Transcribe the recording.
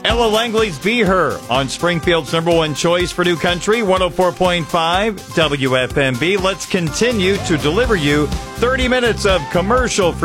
Ella Langley's Be Her on Springfield's number one choice for New Country, 104.5 WFMB. Let's continue to deliver you 30 minutes of commercial-free